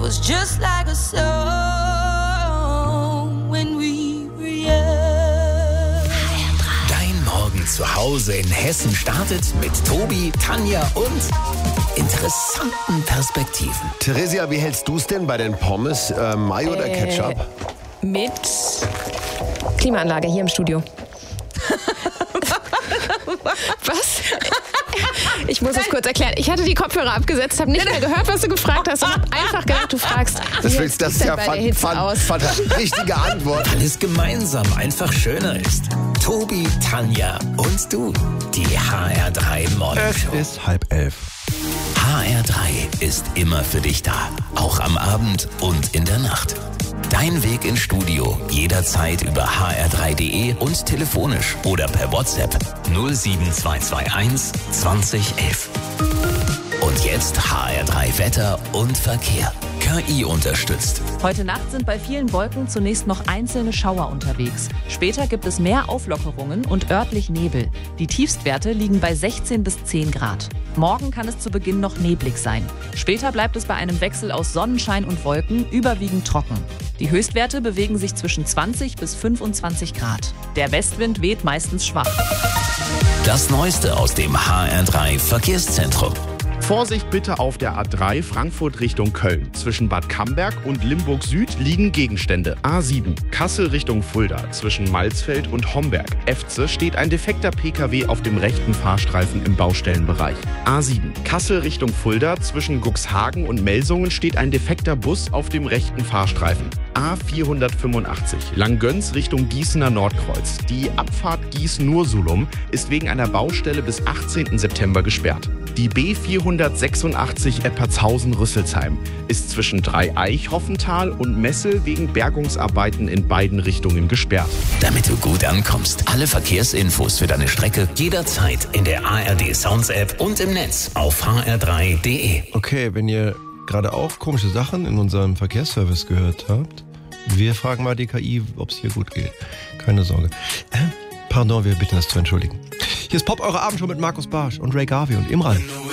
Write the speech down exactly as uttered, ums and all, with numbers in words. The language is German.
was just like a song when we were young. Dein Morgen zu Hause in Hessen startet mit Tobi, Tanja und interessanten Perspektiven. Theresia, wie hältst du es denn bei den Pommes? Äh, Mayo oder Äh, Ketchup? Mit Klimaanlage hier im Studio. Was? Ich muss es kurz erklären. Ich hatte die Kopfhörer abgesetzt, habe nicht mehr gehört, was du gefragt hast und habe einfach gedacht, du fragst. Das, wie willst, das sieht's ist denn ja bei der fan, Hitze fan, aus? fan, richtige Antwort. Weil es gemeinsam einfach schöner ist. Tobi, Tanja und du. Die H R drei Morgenshow. Es ist halb elf. H R drei ist immer für dich da. Auch am Abend und in der Nacht. Dein Weg ins Studio jederzeit über h r drei punkt d e und telefonisch oder per WhatsApp null sieben zwei zwei eins zwanzig elf. Und jetzt H R drei Wetter und Verkehr. K I unterstützt. Heute Nacht sind bei vielen Wolken zunächst noch einzelne Schauer unterwegs. Später gibt es mehr Auflockerungen und örtlich Nebel. Die Tiefstwerte liegen bei sechzehn bis zehn Grad. Morgen kann es zu Beginn noch neblig sein. Später bleibt es bei einem Wechsel aus Sonnenschein und Wolken überwiegend trocken. Die Höchstwerte bewegen sich zwischen zwanzig bis fünfundzwanzig Grad. Der Westwind weht meistens schwach. Das Neueste aus dem H R drei Verkehrszentrum. Vorsicht bitte auf der A drei Frankfurt Richtung Köln. Zwischen Bad Camberg und Limburg Süd liegen Gegenstände. A sieben Kassel Richtung Fulda. Zwischen Malzfeld und Homberg. Efze steht ein defekter P K W auf dem rechten Fahrstreifen im Baustellenbereich. A sieben Kassel Richtung Fulda. Zwischen Cuxhagen und Melsungen steht ein defekter Bus auf dem rechten Fahrstreifen. A vierhundertfünfundachtzig Langgöns Richtung Gießener Nordkreuz. Die Abfahrt Gieß-Nursulum ist wegen einer Baustelle bis achtzehnten September gesperrt. Die B vierhundertsechsundachtzig Eppertshausen-Rüsselsheim ist zwischen Dreieich-Hoffental und Messel wegen Bergungsarbeiten in beiden Richtungen gesperrt. Damit du gut ankommst. Alle Verkehrsinfos für deine Strecke jederzeit in der A R D Sounds App und im Netz auf h r drei punkt d e. Okay, wenn ihr gerade auch komische Sachen in unserem Verkehrsservice gehört habt, wir fragen mal die K I, ob es hier gut geht. Keine Sorge. Äh, pardon, wir bitten das zu entschuldigen. Hier ist Pop, eure Abendshow mit Markus Barsch und Ray Garvey und Imran.